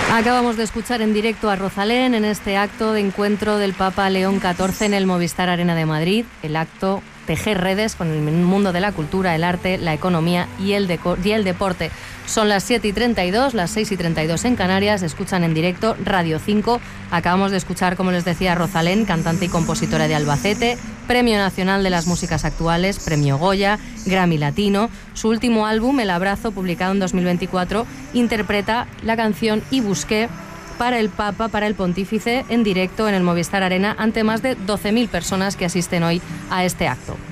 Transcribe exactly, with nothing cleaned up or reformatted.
Acabamos de escuchar en directo a Rosalén en este acto de encuentro del Papa León catorce en el Movistar Arena de Madrid. El acto Tejer redes con el mundo de la cultura, el arte, la economía y el, y el deporte. Son las siete y treinta y dos, las seis y treinta y dos en Canarias. Escuchan en directo Radio cinco. Acabamos de escuchar, como les decía, a Rosalén, cantante y compositora de Albacete, Premio Nacional de las Músicas Actuales, Premio Goya, Grammy Latino. Su último álbum, El Abrazo, publicado en dos mil veinticuatro, interpreta la canción Y Busqué para el Papa, para el Pontífice, en directo en el Movistar Arena ante más de doce mil personas que asisten hoy a este acto.